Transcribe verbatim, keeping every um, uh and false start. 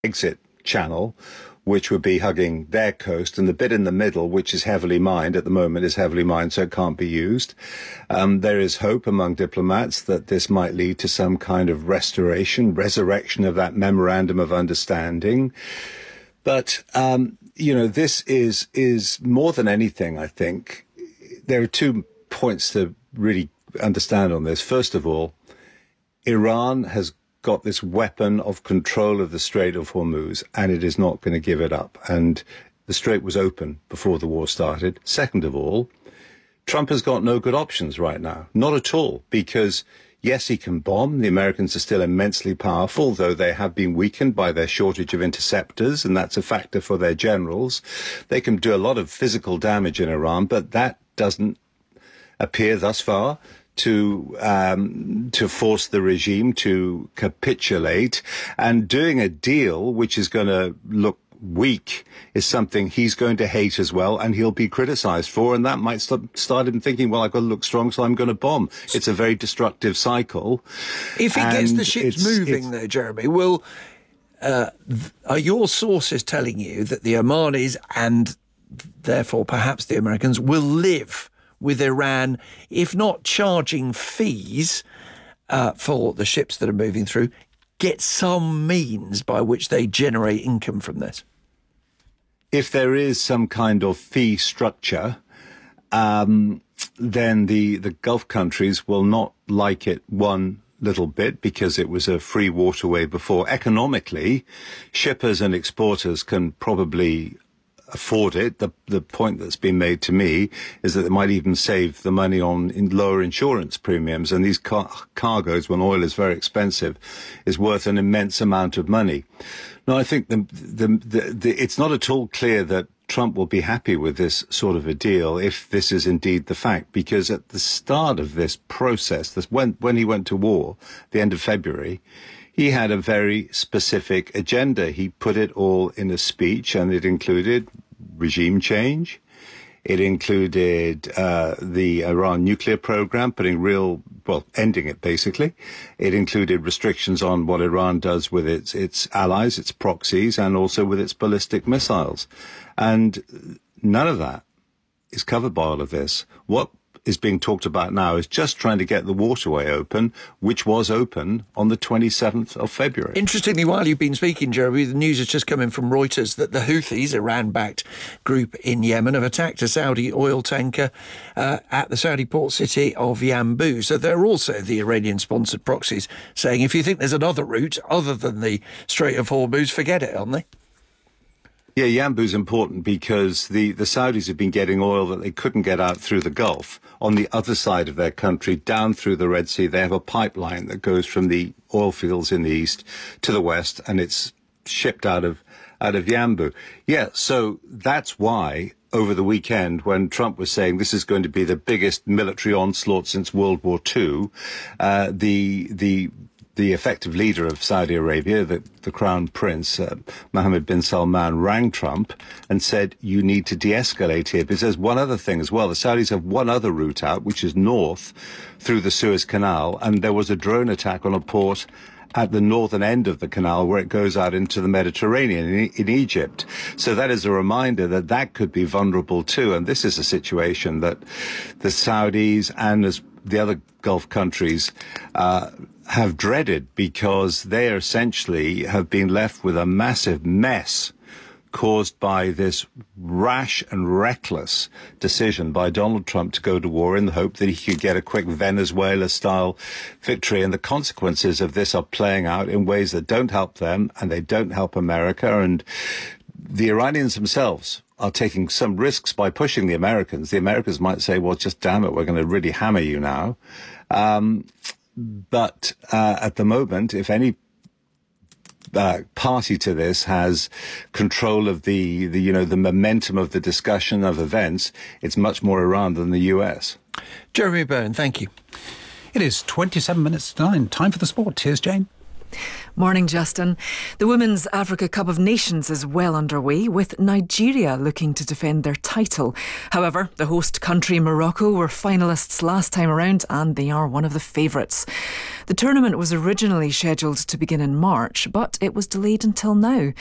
exit channel, which would be hugging their coast, and the bit in the middle, which is heavily mined at the moment, is heavily mined, so it can't be used. Um, there is hope among diplomats that this might lead to some kind of restoration, resurrection of that memorandum of understanding. But, um, you know, this is, is more than anything, I think. There are two points to really understand on this. First of all, Iran has got this weapon of control of the Strait of Hormuz, and it is not going to give it up. And the strait was open before the war started. Second of all, Trump has got no good options right now. Not at all, because yes, he can bomb. The Americans are still immensely powerful, though they have been weakened by their shortage of interceptors, and that's a factor for their generals. They can do a lot of physical damage in Iran, but that doesn't appear thus far to um, to force the regime to capitulate. And doing a deal which is going to look weak is something he's going to hate as well, and he'll be criticized for, and that might st- start him thinking, well, I've got to look strong, so I'm going to bomb. It's a very destructive cycle. If he gets the ships it's, moving, it's, though, Jeremy, will uh, th- are your sources telling you that the Omanis and therefore perhaps the Americans will live with Iran, if not charging fees uh, for the ships that are moving through, get some means by which they generate income from this? If there is some kind of fee structure, um, then the, the Gulf countries will not like it one little bit, because it was a free waterway before. Economically, shippers and exporters can probably afford it. The the point that's been made to me is that it might even save the money on in lower insurance premiums, and these car- cargoes, when oil is very expensive, is worth an immense amount of money. Now, I think the, the, the, the, it's not at all clear that Trump will be happy with this sort of a deal if this is indeed the fact, because at the start of this process, this, when, when he went to war, the end of February, he had a very specific agenda. He put it all in a speech, and it included regime change. It included uh, the Iran nuclear program, putting real, well, ending it basically. It included restrictions on what Iran does with its its allies, its proxies, and also with its ballistic missiles. And none of that is covered by all of this. What is being talked about now is just trying to get the waterway open, which was open on the twenty-seventh of February. Interestingly, while you've been speaking, Jeremy, the news has just come in from Reuters that the Houthis, Iran-backed group in Yemen, have attacked a Saudi oil tanker uh, at the Saudi port city of Yanbu. So they're also the Iranian-sponsored proxies saying, if you think there's another route other than the Strait of Hormuz, forget it, aren't they? Yeah, Yanbu's important because the, the Saudis have been getting oil that they couldn't get out through the Gulf on the other side of their country, down through the Red Sea. They have a pipeline that goes from the oil fields in the east to the west, and it's shipped out of out of Yanbu. Yeah, so that's why over the weekend, when Trump was saying this is going to be the biggest military onslaught since World War Two, uh, the the the effective leader of Saudi Arabia, the, the Crown Prince, uh, Mohammed bin Salman, rang Trump and said, you need to de-escalate here. Because there's one other thing as well. The Saudis have one other route out, which is north through the Suez Canal. And there was a drone attack on a port at the northern end of the canal where it goes out into the Mediterranean in, in Egypt. So that is a reminder that that could be vulnerable too. And this is a situation that the Saudis and as the other Gulf countries uh, have dreaded, because they essentially have been left with a massive mess caused by this rash and reckless decision by Donald Trump to go to war in the hope that he could get a quick Venezuela-style victory. And the consequences of this are playing out in ways that don't help them and they don't help America. And the Iranians themselves are taking some risks by pushing the Americans. The Americans might say, well, just damn it, we're going to really hammer you now. Um, but uh, at the moment, if any Uh, party to this has control of the, the, you know, the momentum of the discussion of events, it's much more Iran than the U S. Jeremy Byrne, thank you. It is twenty-seven minutes to nine. Time for the sport. Here's Jane. Morning, Justin. The Women's Africa Cup of Nations is well underway, with Nigeria looking to defend their title. However, the host country Morocco were finalists last time around, and they are one of the favourites. The tournament was originally scheduled to begin in March, but it was delayed until now.